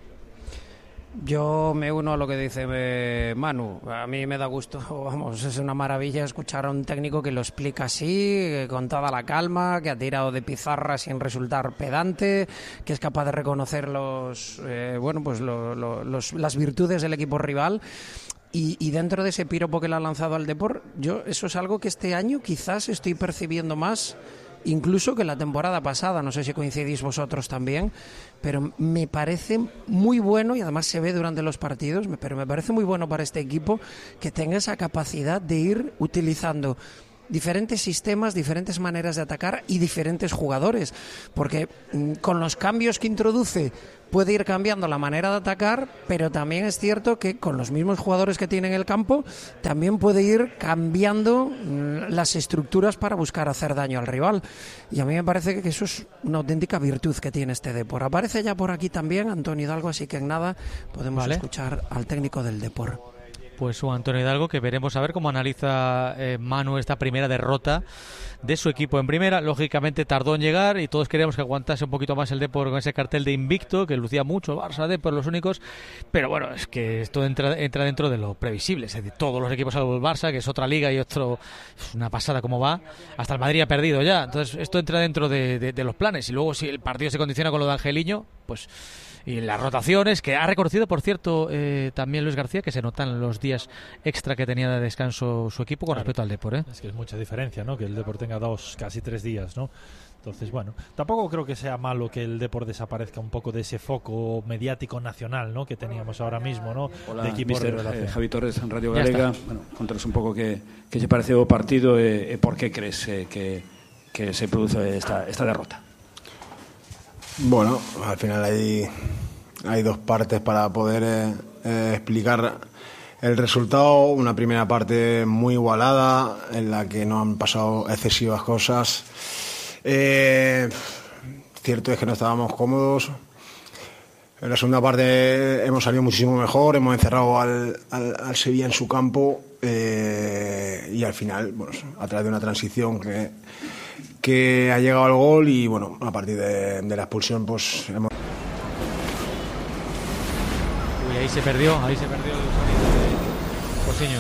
Yo me uno a lo que dice eh, Manu. A mí me da gusto, vamos, es una maravilla escuchar a un técnico que lo explica así, eh, con toda la calma, que ha tirado de pizarra sin resultar pedante, que es capaz de reconocer los, eh, bueno, pues lo- lo- los- las virtudes del equipo rival. Y, y dentro de ese piropo que le ha lanzado al Depor, yo eso es algo que este año quizás estoy percibiendo más, incluso que la temporada pasada. No sé si coincidís vosotros también, pero me parece muy bueno, y además se ve durante los partidos, me- pero me parece muy bueno para este equipo que tenga esa capacidad de ir utilizando diferentes sistemas, diferentes maneras de atacar y diferentes jugadores, porque mm, con los cambios que introduce puede ir cambiando la manera de atacar, pero también es cierto que con los mismos jugadores que tiene en el campo también puede ir cambiando mm, las estructuras para buscar hacer daño al rival, y a mí me parece que eso es una auténtica virtud que tiene este Depor. Aparece ya por aquí también Antonio Hidalgo, así que en nada podemos Vale. escuchar al técnico del Depor. Pues un Antonio Hidalgo, que veremos a ver cómo analiza eh, Manu esta primera derrota de su equipo en primera. Lógicamente tardó en llegar y todos queríamos que aguantase un poquito más el Depor con ese cartel de invicto que lucía mucho, Barça, Depor, los únicos. Pero bueno, es que esto entra, entra dentro de lo previsible. Es decir, todos los equipos salvo el Barça, que es otra liga y otro, es una pasada cómo va. Hasta el Madrid ha perdido ya. Entonces esto entra dentro de, de, de los planes. Y luego si el partido se condiciona con lo de Angeliño, pues... Y las rotaciones, que ha reconocido, por cierto, eh, también Luis García, que se notan los días extra que tenía de descanso su equipo con Claro. respecto al Depor, ¿eh? Es que es mucha diferencia, ¿no? Que el Depor tenga dos, casi tres días, ¿no? Entonces, bueno, tampoco creo que sea malo que el Depor desaparezca un poco de ese foco mediático nacional, ¿no? Que teníamos ahora mismo, ¿no? Hola, de equipos mister, revelación. eh, Javi Torres en Radio Ya Galega. está. Bueno, contanos un pouco que, que lle pareceu o partido e, e por que crees eh, que, que se produce esta, esta derrota. Bueno, al final hay, hay dos partes para poder eh, eh, explicar el resultado. Una primera parte muy igualada, en la que no han pasado excesivas cosas. Eh, cierto es que no estábamos cómodos. En la segunda parte hemos salido muchísimo mejor, hemos encerrado al, al, al Sevilla en su campo, eh, y al final, bueno, a través de una transición que, que ha llegado al gol, y bueno, a partir de, de la expulsión pues hemos... Uy, ahí se perdió, ahí se perdió el sonido de Josiño.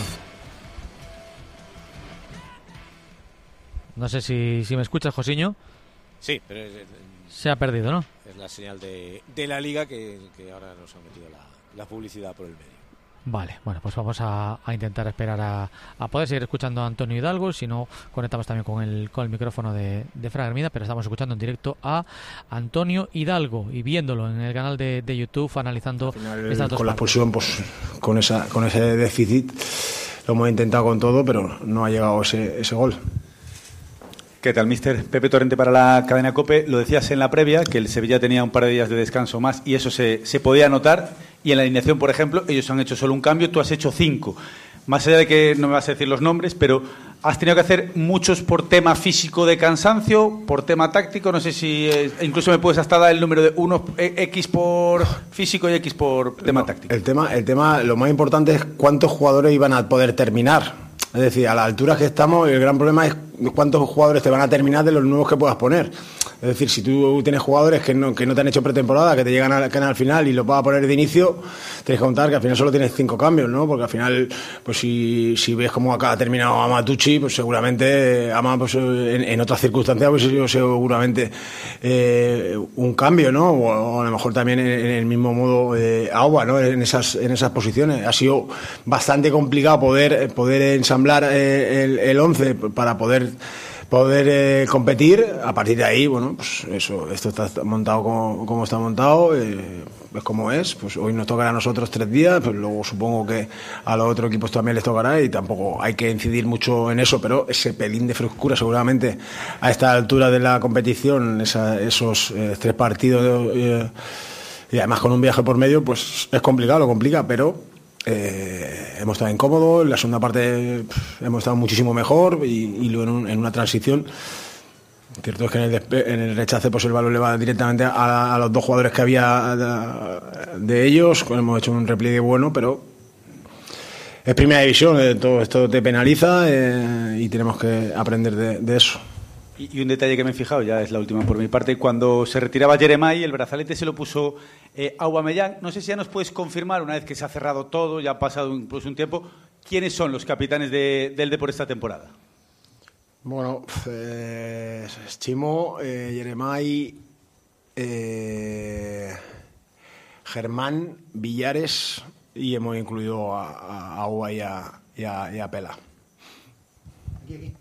No sé si, si me escuchas, Josiño. Sí, pero es, es- Se ha perdido, ¿no? es la señal de, de la liga que, que ahora nos ha metido la, la publicidad por el medio. Vale, bueno, pues vamos a, a intentar esperar a, a poder seguir escuchando a Antonio Hidalgo. Si no, conectamos también con el, con el micrófono de, de Fran Hermida, pero estamos escuchando en directo a Antonio Hidalgo y viéndolo en el canal de, de YouTube, analizando estas dos Con la partes. expulsión, pues con, esa, con ese déficit lo hemos intentado con todo, pero no ha llegado ese, ese gol. ¿Qué tal, mister? Pepe Torrente para la cadena COPE. Lo decías en la previa, que el Sevilla tenía un par de días de descanso más y eso se, se podía notar. Y en la alineación, por ejemplo, ellos han hecho solo un cambio, tú has hecho cinco. más allá de que no me vas a decir los nombres, pero has tenido que hacer muchos por tema físico de cansancio, por tema táctico, no sé si eh, incluso me puedes hasta dar el número de uno X por físico y X por tema no, táctico. El tema, el tema, lo más importante es cuántos jugadores iban a poder terminar. Es decir, a la altura que estamos, el gran problema es cuántos jugadores te van a terminar de los nuevos que puedas poner. Es decir, si tú tienes jugadores que no, que no te han hecho pretemporada, que te llegan al, al final y los vas a poner de inicio, tienes que contar que al final solo tienes cinco cambios, ¿no? Porque al final, pues si, si ves cómo acá ha terminado Amatucci, pues seguramente Ama, pues en, en otras circunstancias, pues seguramente eh, un cambio, ¿no? O, o a lo mejor también en, en el mismo modo eh, Agua, ¿no? En esas, en esas posiciones. Ha sido bastante complicado poder, poder ensamblar eh, el, el once para poder poder eh, competir. A partir de ahí, bueno, pues eso, esto está montado como, como está montado, eh, es como es. Pues hoy nos tocará a nosotros tres días, pues luego supongo que a los otros equipos también les tocará y tampoco hay que incidir mucho en eso, pero ese pelín de frescura seguramente a esta altura de la competición, esa, esos eh, tres partidos eh, y además con un viaje por medio, pues es complicado, lo complica, pero Eh, hemos estado incómodos, en la segunda parte pff, hemos estado muchísimo mejor y, y luego en, un, en una transición. Cierto es que en el, despe- en el rechace pues el balón le va directamente a, a los dos jugadores que había de, de ellos. Hemos hecho un repliegue bueno, pero es primera división, eh, todo esto te penaliza eh, y tenemos que aprender de, de eso. Y un detalle que me he fijado, ya es la última por mi parte, cuando se retiraba Jeremai, el brazalete se lo puso eh, Aubameyang. No sé si ya nos puedes confirmar, una vez que se ha cerrado todo, ya ha pasado incluso un tiempo, ¿quiénes son los capitanes de, del Depor esta temporada? Bueno, eh, Chimo, eh, Jeremai, eh, Germán, Villares y hemos incluido a, a, a Aua y a, y a, y a Pela. Aquí, aquí.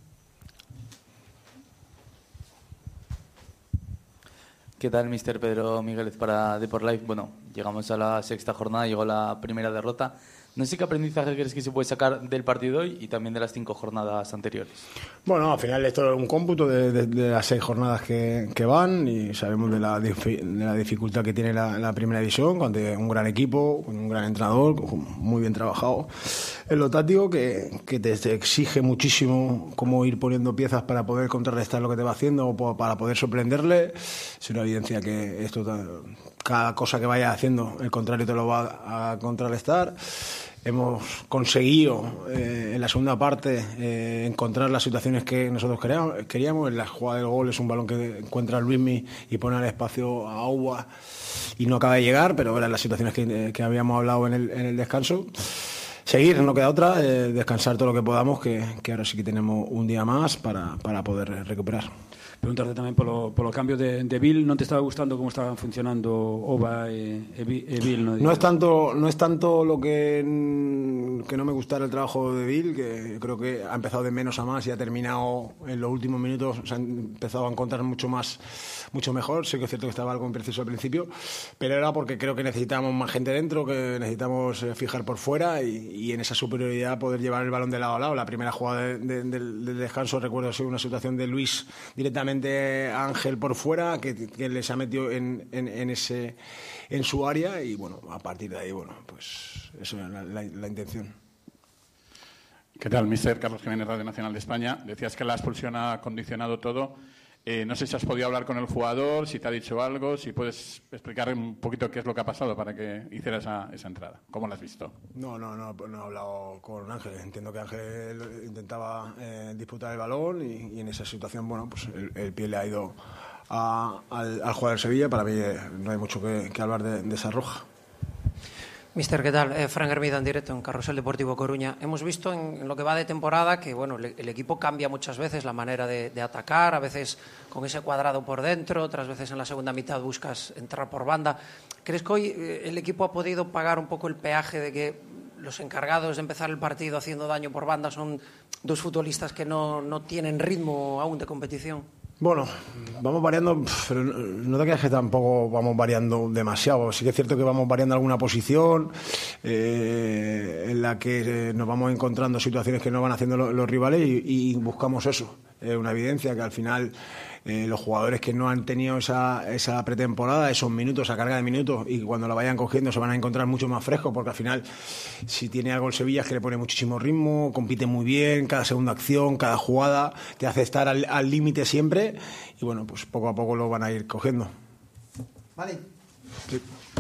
¿Qué tal, mister Pedro Migueles para Depor Live? Bueno, llegamos a la sexta jornada, llegó la primera derrota. No sé qué aprendizaje crees que se puede sacar del partido hoy y también de las cinco jornadas anteriores. Bueno, al final esto es un cómputo de, de, de las seis jornadas que, que van y sabemos de la, de la dificultad que tiene la, la primera división, con un gran equipo, con un gran entrenador, muy bien trabajado en lo táctico, que, que te exige muchísimo cómo ir poniendo piezas para poder contrarrestar lo que te va haciendo o para poder sorprenderle. Es una evidencia que esto, cada cosa que vayas haciendo, el contrario te lo va a contrarrestar. Hemos conseguido eh, en la segunda parte eh, encontrar las situaciones que nosotros queríamos. En la jugada del gol es un balón que encuentra Luismi y pone al espacio a Agua y no acaba de llegar, pero eran las situaciones que, que habíamos hablado en el, en el descanso. Seguir, no queda otra, eh, descansar todo lo que podamos, que, que ahora sí que tenemos un día más para, para poder recuperar. Preguntarte tamén polo, polo cambio de, de Bill. Non te estaba gustando como estaban funcionando Oba e, e, e Bill? No, no es tanto no es tanto lo que que no me gustara el trabajo de Bill, que creo que ha empezado de menos a más y ha terminado en los últimos minutos, se han empezado a encontrar mucho más mucho mejor. Sé que es cierto que estaba algo impreciso al principio, pero era porque creo que necesitamos más gente dentro, que necesitamos fijar por fuera y, y en esa superioridad poder llevar el balón de lado a lado. La primera jugada de, de, del, del descanso recuerdo ser una situación de Luis directamente Ángel por fuera, que, que les ha metido en, en, en ese en su área y bueno, a partir de ahí, bueno, pues eso era la, la, la intención. ¿Qué tal, mister? Carlos Jiménez, Radio Nacional de España. Decías que la expulsión ha condicionado todo. Eh, no sé si has podido hablar con el jugador, si te ha dicho algo, si puedes explicar un poquito qué es lo que ha pasado para que hiciera esa, esa entrada. ¿Cómo la has visto? No, no, no, no he hablado con Ángel. Entiendo que Ángel intentaba eh, disputar el balón y, y en esa situación, bueno, pues el, el pie le ha ido a, al, al jugador del Sevilla. Para mí eh, no hay mucho que, que hablar de, de esa roja. Mister, ¿qué tal? Eh, Fran Hermida en directo en Carrusel Deportivo Coruña. Hemos visto en, en lo que va de temporada que bueno, le, el equipo cambia muchas veces la manera de, de atacar, a veces con ese cuadrado por dentro, otras veces en la segunda mitad buscas entrar por banda. ¿Crees que hoy eh, el equipo ha podido pagar un poco el peaje de que los encargados de empezar el partido haciendo daño por banda son dos futbolistas que no, no tienen ritmo aún de competición? Bueno, vamos variando, pero no te creas que tampoco vamos variando demasiado. Sí que es cierto que vamos variando alguna posición eh, en la que nos vamos encontrando situaciones que nos van haciendo los, los rivales y, y buscamos eso. Es una evidencia que al final eh, los jugadores que no han tenido esa, esa pretemporada, esos minutos, esa carga de minutos, y cuando la vayan cogiendo se van a encontrar mucho más frescos, porque al final, si tiene algo el Sevilla es que le pone muchísimo ritmo, compite muy bien, cada segunda acción, cada jugada, te hace estar al límite siempre, y bueno, pues poco a poco lo van a ir cogiendo. Vale. Sí.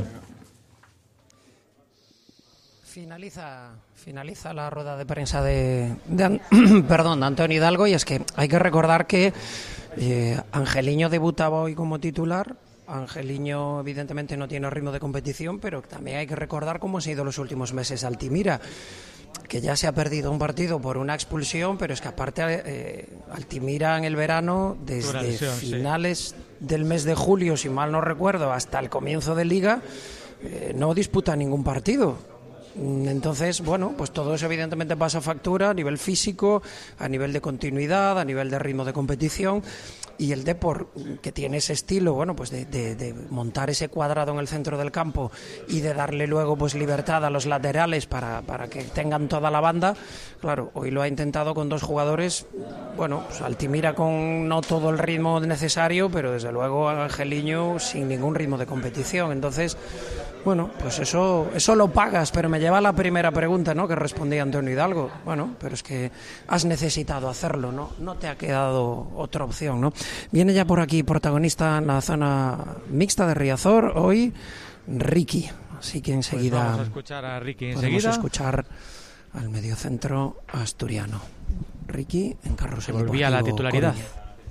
Finaliza, finaliza la rueda de prensa de, de, perdón, de Antonio Hidalgo, y es que hay que recordar que eh, Angeliño debutaba hoy como titular. Angeliño evidentemente no tiene ritmo de competición, pero también hay que recordar cómo han sido los últimos meses Altimira, que ya se ha perdido un partido por una expulsión, pero es que aparte eh, Altimira en el verano, desde lesión, finales sí. del mes de julio, si mal no recuerdo, hasta el comienzo de Liga, eh, no disputa ningún partido. Entonces, bueno, pues todo eso evidentemente pasa factura a nivel físico, a nivel de continuidad, a nivel de ritmo de competición, y el Depor, que tiene ese estilo, bueno, pues de, de, de montar ese cuadrado en el centro del campo y de darle luego pues libertad a los laterales para, para que tengan toda la banda. Claro, hoy lo ha intentado con dos jugadores, bueno, pues Altimira con no todo el ritmo necesario, pero desde luego Angeliño sin ningún ritmo de competición. Entonces, bueno, pues eso eso lo pagas, pero me lleva a la primera pregunta, ¿no?, que respondía Antonio Hidalgo. Bueno, pero es que has necesitado hacerlo, ¿no? No te ha quedado otra opción, ¿no? Viene ya por aquí protagonista en la zona mixta de Riazor hoy, Ricky. Así que enseguida pues vamos a escuchar a Ricky enseguida. Podemos escuchar al mediocentro asturiano. Ricky en carrusel deportivo. Volvía a la titularidad. Coruña.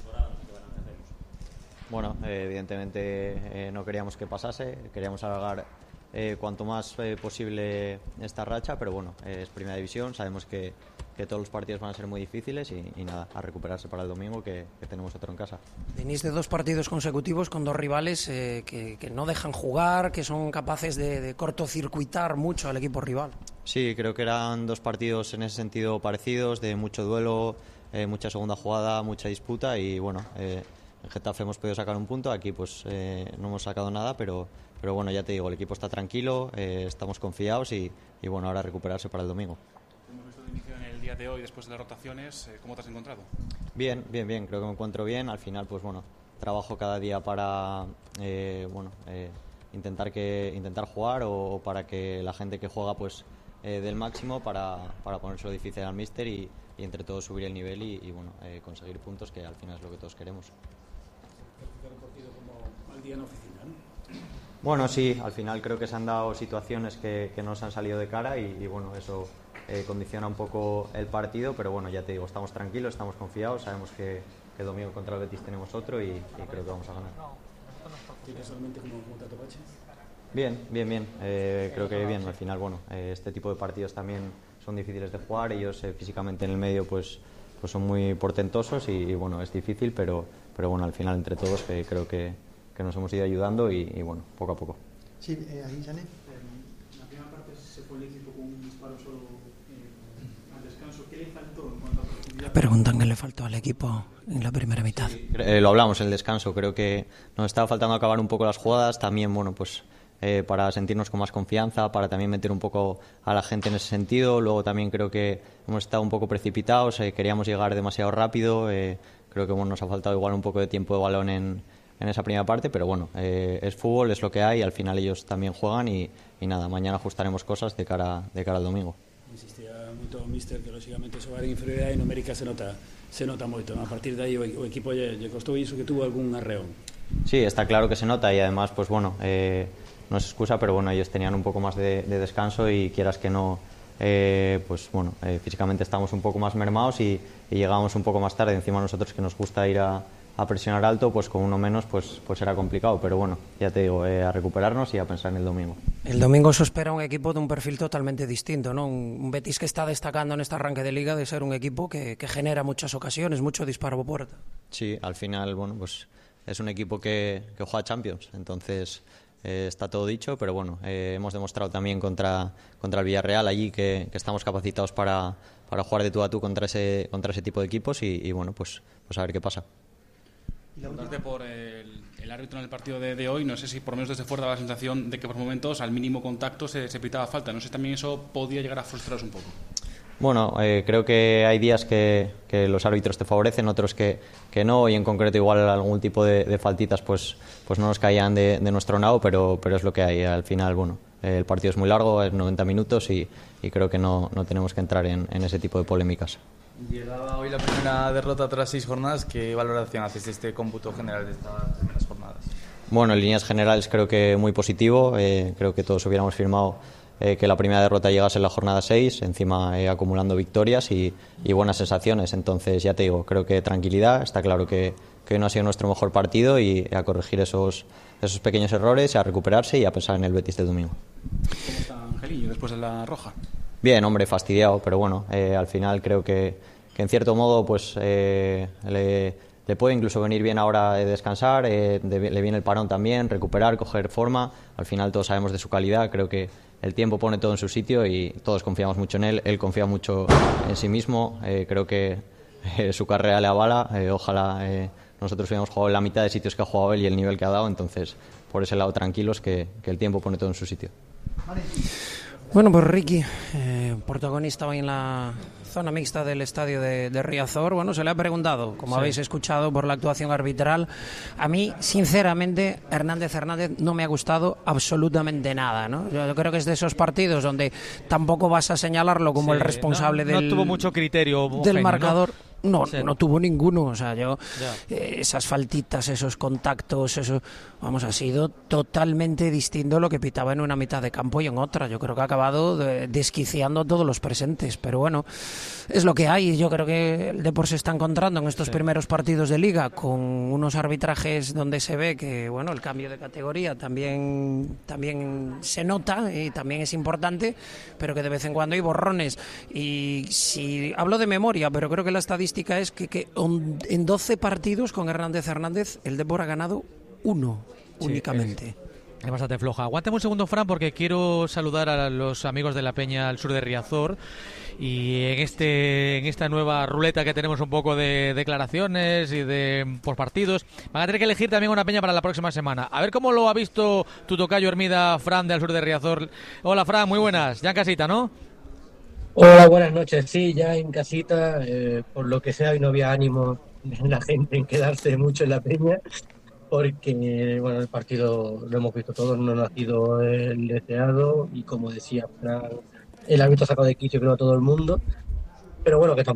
Bueno, eh, evidentemente eh, no queríamos que pasase, queríamos alargar eh, cuanto más eh, posible esta racha, pero bueno, eh, es primera división, sabemos que, que todos los partidos van a ser muy difíciles y, y nada, a recuperarse para el domingo, que, que tenemos otro en casa. Venís de dos partidos consecutivos con dos rivales eh, que, que no dejan jugar, que son capaces de, de cortocircuitar mucho al equipo rival. Sí, creo que eran dos partidos en ese sentido parecidos, de mucho duelo, eh, mucha segunda jugada, mucha disputa y bueno... Eh, En Getafe hemos podido sacar un punto, aquí pues eh, no hemos sacado nada, pero, pero bueno, ya te digo, el equipo está tranquilo, eh, estamos confiados y, y bueno, ahora recuperarse para el domingo. Hemos visto de inicio en el día de hoy, después de las rotaciones, ¿cómo te has encontrado? Bien, bien, bien, creo que me encuentro bien, al final pues bueno, trabajo cada día para eh, bueno, eh, intentar, que, intentar jugar o, o para que la gente que juega pues eh, dé el máximo para, para ponérselo difícil al míster y, y entre todos subir el nivel y, y bueno, eh, conseguir puntos, que al final es lo que todos queremos. Bueno, sí, al final creo que se han dado situaciones que, que nos han salido de cara y, y bueno, eso eh, condiciona un poco el partido, pero bueno, ya te digo, estamos tranquilos, estamos confiados, sabemos que, que el domingo contra el Betis tenemos otro y, y creo que vamos a ganar. ¿Tienes solamente como contrato Pache? Bien, bien, bien, eh, creo que bien, al final, bueno, eh, este tipo de partidos también son difíciles de jugar, ellos eh, físicamente en el medio pues, pues son muy portentosos y, y bueno, es difícil, pero, pero bueno, al final entre todos eh, creo que que nos hemos ido ayudando y, y bueno, poco a poco. Sí, eh, ahí, Janet. En la primera parte se fue el equipo con un disparo solo eh, al descanso. ¿Qué le faltó en cuanto a profundidad? Preguntan qué le faltó al equipo en la primera mitad. Sí, eh, lo hablamos en el descanso, creo que nos estaba faltando acabar un poco las jugadas, también bueno, pues eh, para sentirnos con más confianza, para también meter un poco a la gente en ese sentido. Luego también creo que hemos estado un poco precipitados, eh, queríamos llegar demasiado rápido, eh, creo que bueno, nos ha faltado igual un poco de tiempo de balón en en esa primera parte, pero bueno, eh, es fútbol, es lo que hay, al final ellos también juegan y, y nada, mañana ajustaremos cosas de cara, de cara al domingo. Insistía moito o míster que lógicamente xogar en inferioridade numérica se nota se nota moito, a partir de aí o, o equipo lle, lle costou iso que tuvo algún arreón. Sí, está claro que se nota y además pues bueno, eh, no es excusa, pero bueno, ellos tenían un poco más de, de descanso y quieras que no, eh, pues bueno, eh, físicamente estamos un poco más mermados y, y llegamos un poco más tarde, encima nosotros que nos gusta ir a a presionar alto, pues con uno menos pues, pues era complicado, pero bueno, ya te digo, eh, a recuperarnos y a pensar en el domingo. El domingo se espera un equipo de un perfil totalmente distinto, ¿no? Un, un Betis que está destacando en este arranque de Liga de ser un equipo que, que genera muchas ocasiones, mucho disparo a puerta. Sí, al final, bueno, pues es un equipo que, que juega Champions, entonces eh, está todo dicho, pero bueno, eh, hemos demostrado también contra, contra el Villarreal allí que, que estamos capacitados para, para jugar de tú a tú contra ese, contra ese tipo de equipos y, y bueno, pues, pues a ver qué pasa. Preguntarte por el, el árbitro en el partido de, de hoy, no sé si por lo menos desde fuera daba la sensación de que por momentos al mínimo contacto se, se pitaba falta, no sé si también eso podía llegar a frustraros un poco. Bueno, eh, creo que hay días que, que los árbitros te favorecen, otros que, que no, y en concreto igual algún tipo de, de faltitas pues, pues no nos caían de, de nuestro lado, pero, pero es lo que hay. Al final, bueno, eh, el partido es muy largo, es noventa minutos y, y creo que no, no tenemos que entrar en, en ese tipo de polémicas. Llegaba hoy la primera derrota tras seis jornadas. ¿Qué valoración haces de este cómputo general de estas primeras jornadas? Bueno, en líneas generales creo que muy positivo, eh, creo que todos hubiéramos firmado Eh, que la primera derrota llegase en la jornada seis, encima eh, acumulando victorias y, y buenas sensaciones. Entonces, ya te digo, creo que tranquilidad, está claro que, que hoy no ha sido nuestro mejor partido y a corregir esos, esos pequeños errores, a recuperarse y a pensar en el Betis de domingo. ¿Cómo está Angelillo después de la roja? Bien, hombre, fastidiado, pero bueno, eh, al final creo que, que en cierto modo pues eh, le, le puede incluso venir bien ahora eh, descansar, eh, de, le viene el parón también, recuperar, coger forma. Al final todos sabemos de su calidad, creo que el tiempo pone todo en su sitio y todos confiamos mucho en él, él confía mucho en sí mismo, eh, creo que eh, su carrera le avala, eh, ojalá eh, nosotros hubiéramos jugado en la mitad de sitios que ha jugado él y el nivel que ha dado, entonces por ese lado tranquilos que, que el tiempo pone todo en su sitio. Bueno, pues Ricky, eh, protagonista hoy en la zona mixta del estadio de, de Riazor. Bueno, se le ha preguntado, como sí. habéis escuchado, por la actuación arbitral. A mí, sinceramente, Hernández Hernández no me ha gustado absolutamente nada, ¿no? Yo, yo creo que es de esos partidos donde tampoco vas a señalarlo como sí, el responsable no, del, no tuvo mucho criterio del genio, marcador. ¿no? No, sí. no tuvo ninguno, o sea, yo eh, esas faltitas, esos contactos, eso, vamos, ha sido totalmente distinto lo que pitaba en una mitad de campo y en otra. Yo creo que ha acabado de, desquiciando a todos los presentes, pero bueno, es lo que hay. Yo creo que el Depor se está encontrando en estos sí. primeros partidos de Liga con unos arbitrajes donde se ve que, bueno, el cambio de categoría también, también se nota y también es importante, pero que de vez en cuando hay borrones. Y si hablo de memoria, pero creo que la estadística es que, que on, en doce partidos con Hernández Hernández el Depor ha ganado uno sí, únicamente. Es, es bastante floja. Aguántame un segundo, Fran, porque quiero saludar a los amigos de la Peña al sur de Riazor y en este en esta nueva ruleta que tenemos un poco de declaraciones y de por partidos, van a tener que elegir también una peña para la próxima semana. A ver cómo lo ha visto tu tocayo Hermida, Fran, de al sur de Riazor. Hola, Fran, muy buenas. Ya en casita, ¿no? Hola, buenas noches. Sí, ya en casita, eh, por lo que sea, hoy no había ánimo de la gente en quedarse mucho en la peña, porque bueno, el partido lo hemos visto todos, no ha sido el deseado y como decía Fran, el árbitro ha sacado de quicio creo a todo el mundo, pero bueno, que tampoco